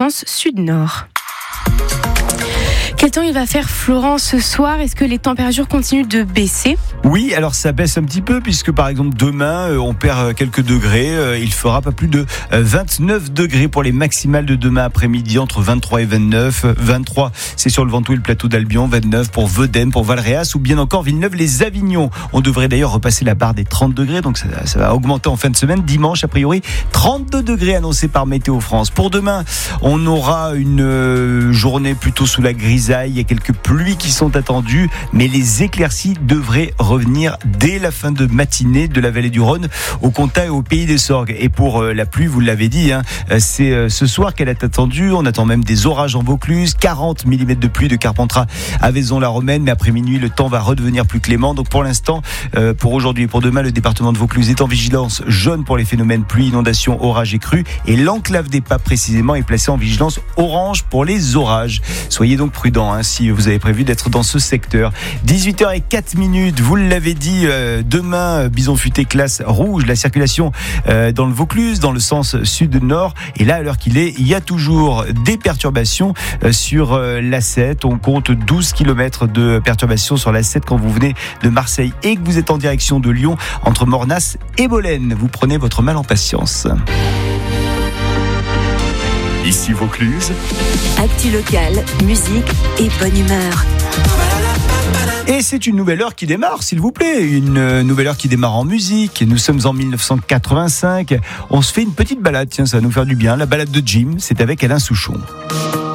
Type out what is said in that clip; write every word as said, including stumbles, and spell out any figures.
sens sud-nord. Quel temps il va faire, Florent, ce soir ? Est-ce que les températures continuent de baisser ? Oui, alors ça baisse un petit peu puisque par exemple demain on perd quelques degrés. Il fera pas plus de vingt-neuf degrés pour les maximales de demain après-midi, entre vingt-trois et vingt-neuf. vingt-trois, c'est sur le Ventoux et le plateau d'Albion. vingt-neuf pour Vedène, pour Valréas ou bien encore Villeneuve-les-Avignon. On devrait d'ailleurs repasser la barre des trente degrés, donc ça, ça va augmenter en fin de semaine. Dimanche, a priori, trente-deux degrés annoncés par Météo France. Pour demain, on aura une journée plutôt sous la grisaille. Il y a quelques pluies qui sont attendues, mais les éclaircies devraient revenir dès la fin de matinée de la vallée du Rhône, au Comtat et au Pays des Sorgues. Et pour la pluie, vous l'avez dit, hein, c'est ce soir qu'elle est attendue. On attend même des orages en Vaucluse, quarante millimètres de pluie de Carpentras à Vaison-la-Romaine, mais après minuit, le temps va redevenir plus clément. Donc pour l'instant, euh, pour aujourd'hui et pour demain, le département de Vaucluse est en vigilance jaune pour les phénomènes pluie, inondations, orages et crues. Et l'enclave des Papes précisément est placée en vigilance orange pour les orages. Soyez donc prudents Hein, si vous avez prévu d'être dans ce secteur. dix-huit heures zéro quatre minutes, vous l'avez dit, euh, demain, Bison Futé classe rouge, la circulation euh, dans le Vaucluse, dans le sens sud-nord. Et là, à l'heure qu'il est, il y a toujours des perturbations euh, sur euh, l'A sept. On compte douze kilomètres de perturbations sur l'A sept quand vous venez de Marseille et que vous êtes en direction de Lyon, entre Mornas et Bolène. Vous prenez votre mal en patience. Ici Vaucluse. Actu locale, musique et bonne humeur. Et c'est une nouvelle heure qui démarre, s'il vous plaît. Une nouvelle heure qui démarre en musique. Nous sommes en dix-neuf cent quatre-vingt-cinq. On se fait une petite balade, tiens, ça va nous faire du bien. La balade de Jim, c'est avec Alain Souchon.